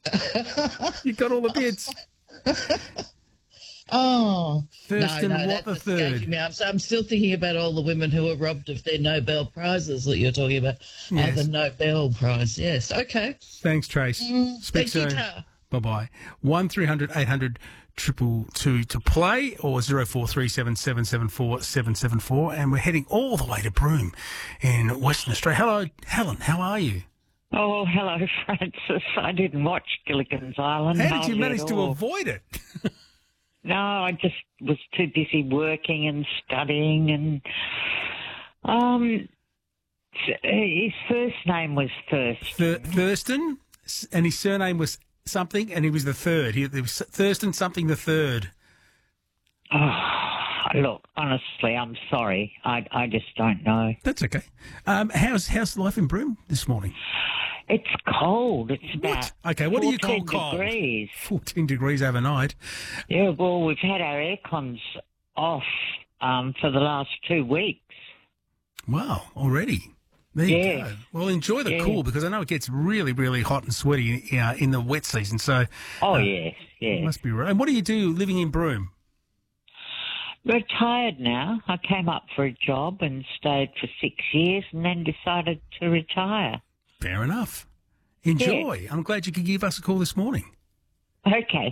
You got all the bits. Oh, Thurston no, Watt that's the third. escaping me. I'm still thinking about all the women who were robbed of their Nobel Prizes that you're talking about. Yes. The Nobel Prize, yes. Okay. Thanks, Trace. Speak Thank you, soon. Ta. Bye-bye. 1300 800 222 to play or 0437 774 774. And we're heading all the way to Broome in Western Australia. Hello, Helen. How are you? Oh, hello, Francis. I didn't watch Gilligan's Island. How did you hardly manage at to all. avoid it? No, I just was too busy working and studying. And his first name was Thurston. Thurston, and his surname was something, and he was the third. He was Thurston something the third. Oh, look, honestly, I'm sorry. I just don't know. That's okay. How's life in Broome this morning? It's cold. It's about Okay, what do you call 14 cold? degrees. 14 degrees overnight. Yeah, well, we've had our aircons off for the last 2 weeks. Wow, already. There you Yeah. go. Well, enjoy the Yeah. cool because I know it gets really, really hot and sweaty in the wet season. So, Oh, yes, it yes. must be right. And what do you do living in Broome? Retired now. I came up for a job and stayed for 6 years and then decided to retire. Fair enough. Enjoy. I'm glad you could give us a call this morning. Okay.